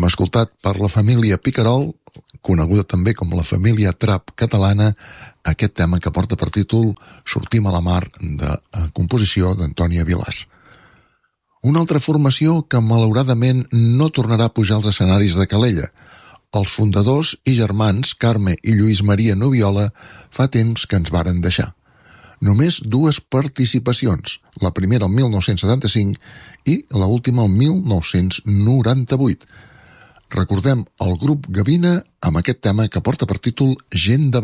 escoltat per la família Picarol, coneguda també com la família Trap catalana, aquest tema que porta per títol Sortim a la mar, de composició d'Antònia Vilàs. Una altra formació que malauradament no tornarà a pujar als escenaris de Calella. Els fundadors i germans Carme i Lluís Maria Noviola fa temps que ens varen deixar. Només 2 participacions, la primera el 1975 i l'última el 1998. Recordem el grup Gavina amb aquest tema que porta per títol Gent de